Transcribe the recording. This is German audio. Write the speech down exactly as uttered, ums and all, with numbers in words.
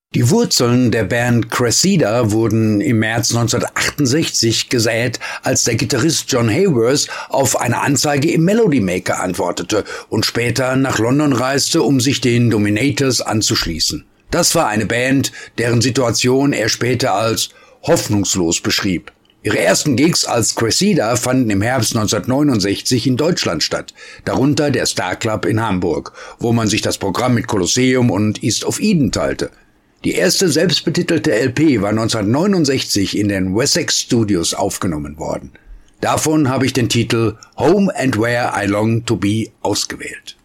Die Wurzeln der Band Cressida wurden im März neunzehnhundertachtundsechzig gesät, als der Gitarrist John Hayworth auf eine Anzeige im Melody Maker antwortete und später nach London reiste, um sich den Dominators anzuschließen. Das war eine Band, deren Situation er später als hoffnungslos beschrieb. Ihre ersten Gigs als Cressida fanden im Herbst neunzehnhundertneunundsechzig in Deutschland statt, darunter der Star Club in Hamburg, wo man sich das Programm mit Colosseum und East of Eden teilte. Die erste selbstbetitelte L P war neunzehnhundertneunundsechzig in den Wessex Studios aufgenommen worden. Davon habe ich den Titel Home and Where I Long to Be ausgewählt.